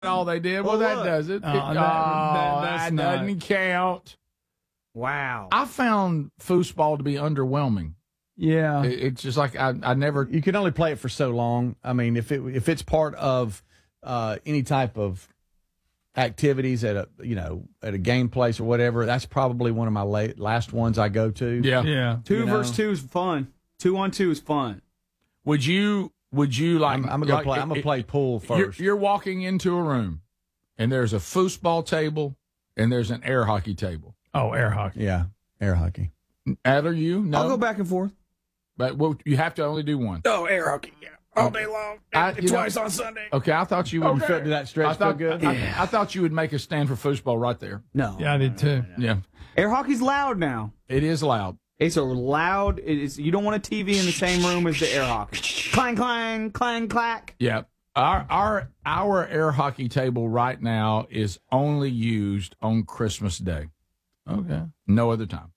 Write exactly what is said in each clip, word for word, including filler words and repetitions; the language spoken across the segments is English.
all they did. Well, Well, that look. doesn't. Oh, It- that- oh, that- that's that not- doesn't count. Wow. I found foosball to be underwhelming. Yeah. It, it's just like I, I never. You can only play it for so long. I mean, if it if it's part of uh, any type of activities at a you know at a game place or whatever, that's probably one of my late, last ones I go to. Yeah. Yeah. Two you versus know. two is fun. Two on two is fun. Would you? Would you like? I'm, I'm gonna go like, play. I'm gonna it- play pool You're, first. you're walking into a room, and there's a foosball table, and there's an air hockey table. Oh, air hockey. yeah, air hockey. Adler, you no, I'll go back and forth. but well, you have to only do one. Oh, air hockey. Yeah. All day long. I- you twice know- on Sunday. Okay, I thought you would. You felt, did that I stretch feel thought, good? I, I thought you would make a stand for foosball right there. No. Yeah, I did too. Yeah, Air hockey's loud now. it is loud. It's a loud. It is. You don't want a T V in the same room as the air hockey. Clang, clang, clang, clack. Yeah. Our our our air hockey table right now is only used on Christmas Day. Okay. No other time.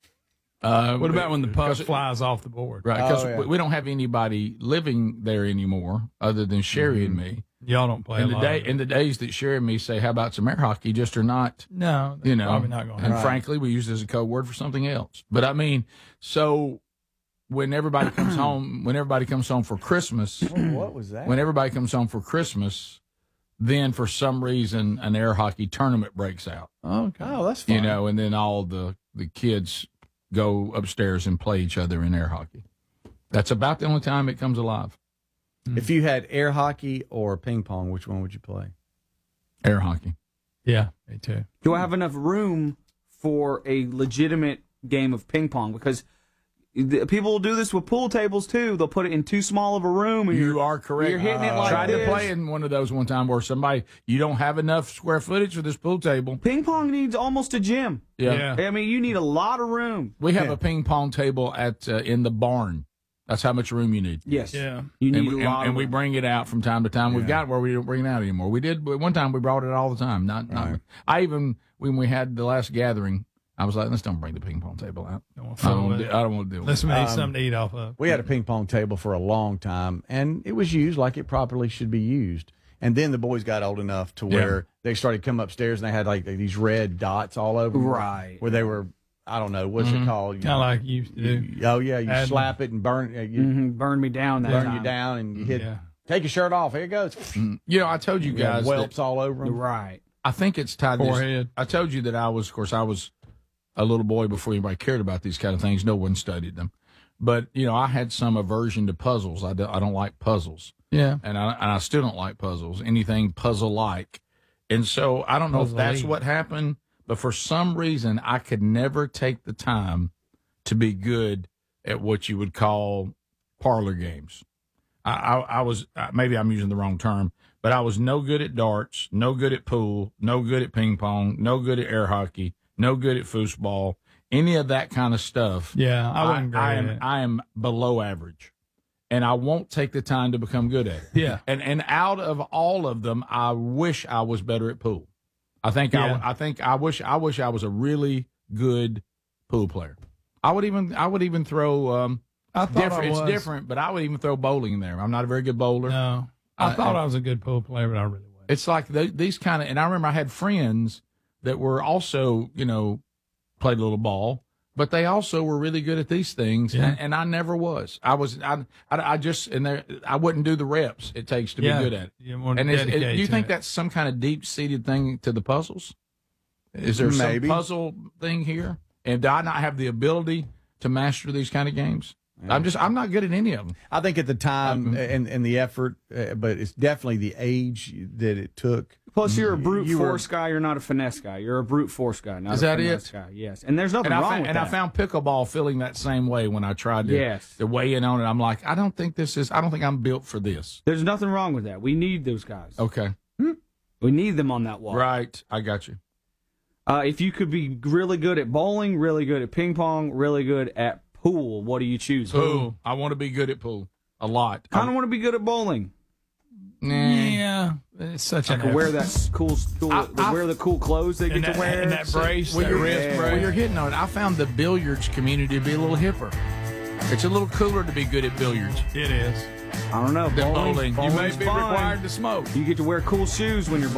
Uh, What about when the puck because- flies off the board? Right, because Oh, yeah. we, we don't have anybody living there anymore other than Sherry and me. Y'all don't play In a the lot day, of in the days that Sherry and me say, "How about some air hockey?" Just are not, No, you know. probably not going and to. frankly, we use it as a code word for something else. But I mean, so when everybody comes home, when everybody comes home for Christmas, what was that? when everybody comes home for Christmas, then for some reason an air hockey tournament breaks out, Okay. oh, that's fun. you know, and then all the, the kids go upstairs and play each other in air hockey. That's about the only time it comes alive. If you had air hockey or ping pong, which one would you play? Air hockey. Yeah, me too. Do I have enough room for a legitimate game of ping pong? Because the, people will do this with pool tables too. They'll put it in too small of a room, and You you're, are correct. You're hitting it I like tried this. to play in one of those one time where somebody, you don't have enough square footage for this pool table. Ping pong needs almost a gym. Yeah. Yeah. I mean, you need a lot of room. We have Yeah. a ping pong table at uh, in the barn. That's how much room you need. Yes. Yeah. You need And, we- a lot and, and of we room. bring it out from time to time. We've got where we don't bring it out anymore. We did but one time. We brought it all the time. Not, not. Right. I even when we had the last gathering, I was like, let's don't bring the ping pong table out. Don't want I to don't. fool want with to it. do- I don't want to deal with Let's it. make Um, something to eat off of. We had a ping pong table for a long time, and it was used like it properly should be used. And then the boys got old enough to where they started coming upstairs and they had like these red dots all over them, Right. where they were, I don't know, what's it called? You Kind of know, like you used to do. you- oh, yeah, you Add- slap it and burn, uh, you Mhm, Burn me down that burn time. you down and you hit, Yeah. take your shirt off. Here it goes. You know, I told you You got guys. whelps that, all over them. Right. I think it's tied. This, Forehead. I told you that I was, of course, I was a little boy before anybody cared about these kind of things. No one studied them, but you know, I had some aversion to puzzles. I, do, I don't like puzzles. Yeah. and I, and I still don't like puzzles, anything puzzle like. And so I don't know if that's Puzzle-y. what happened, but for some reason I could never take the time to be good at what you would call parlor games. I, I, I was, uh, maybe I'm using the wrong term, but I was no good at darts, no good at pool, no good at ping pong, no good at air hockey, no good at foosball, any of that kind of stuff. Yeah. I wouldn't I, I agree am with it. I am below average, and I won't take the time to become good at it. Yeah. And and out of all of them, I wish I was better at pool. I think Yeah. I I think I wish I wish I was a really good pool player. I would even I would even throw um I thought different. I It's was. different, but I would even throw bowling in there. I'm not a very good bowler. No. I I- thought I- I was a good pool player, but I really wasn't. It's like th- these kind of, and I remember I had friends that were also, you know, played a little ball, but they also were really good at these things, Yeah. and, and I never was. I was, I, I, I just, and there, I wouldn't do the reps it takes to Yeah. be good at it. You want to And is, dedicate do you to think it. that's some kind of deep seated thing to the puzzles? Is there Maybe. some puzzle thing here? And do I not have the ability to master these kind of games? I'm just, I'm not good at any of them. I think at the time Um, and, and the effort, uh, but it's definitely the age that it took. Plus, you're a brute You were- force guy. You're not a finesse guy. You're a brute force guy. Not Is a that finesse it? Guy. Yes. And there's nothing And I wrong found, with and that. I found pickleball feeling that same way when I tried to, Yes. to weigh in on it. I'm like, I don't think this is, I don't think I'm built for this. There's nothing wrong with that. We need those guys. Okay. We need them on that wall. Right. I got you. Uh, if you could be really good at bowling, really good at ping pong, really good at pool, what do you choose? Pool. I want to be good at pool a lot. Kind of want to be good at bowling. Nah. Yeah. It's such I an could wear effort. that s- cool, cool I- I- wear the cool clothes they get and to that, wear. and that brace, Well, that you're, wrist yeah. brace. well, you're hitting on it. I found the billiards community to be a little hipper. It's a little cooler to be good at billiards. It is. I don't know. than Bowling, bowling. You may bowling's be fun. required to smoke. You get to wear cool shoes when you're